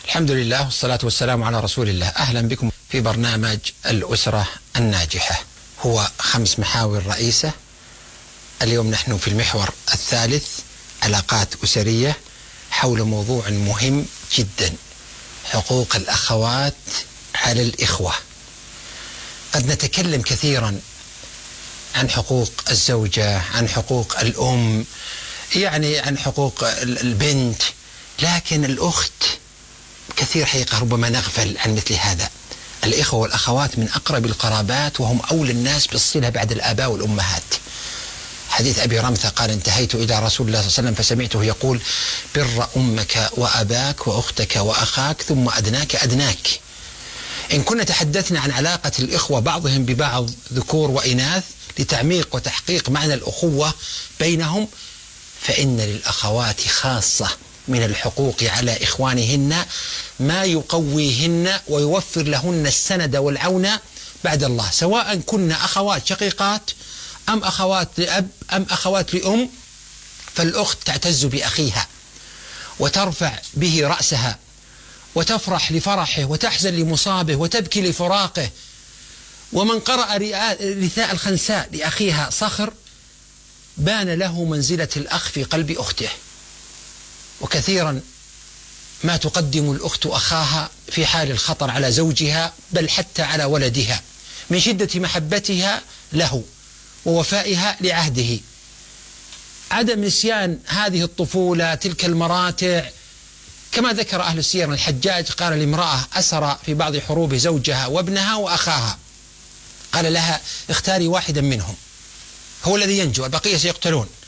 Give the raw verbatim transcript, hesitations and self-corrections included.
الحمد لله والصلاة والسلام على رسول الله. أهلا بكم في برنامج الأسرة الناجحة. هو خمس محاور رئيسة. اليوم نحن في المحور الثالث، علاقات أسرية، حول موضوع مهم جدا: حقوق الأخوات على الإخوة. قد نتكلم كثيرا عن حقوق الزوجة، عن حقوق الأم، يعني عن حقوق البنت، لكن الأخت كثير حقيقة ربما نغفل عن مثل هذا. الإخوة والأخوات من أقرب القرابات، وهم أولى الناس بالصلة بعد الآباء والأمهات. حديث أبي رمثة قال: انتهيت إلى رسول الله صلى الله عليه وسلم فسمعته يقول: بر أمك وأباك وأختك وأخاك ثم أدناك أدناك. إن كنا تحدثنا عن علاقة الإخوة بعضهم ببعض ذكور وإناث لتعميق وتحقيق معنى الأخوة بينهم، فإن للأخوات خاصة من الحقوق على إخوانهن ما يقويهن ويوفر لهن السند والعون بعد الله، سواء كن أخوات شقيقات أم أخوات لأب أم أخوات لأم. فالأخت تعتز بأخيها وترفع به رأسها وتفرح لفرحه وتحزن لمصابه وتبكي لفراقه. ومن قرأ رثاء الخنساء لأخيها صخر بان له منزلة الأخ في قلب أخته. وكثيرا ما تقدم الأخت أخاها في حال الخطر على زوجها، بل حتى على ولدها، من شدة محبتها له ووفائها لعهده. عدم نسيان هذه الطفولة، تلك المراتع، كما ذكر أهل السير. الحجاج قال لامرأة أسر في بعض حروب زوجها وابنها وأخاها، قال لها: اختاري واحدا منهم هو الذي ينجو، البقية سيقتلون.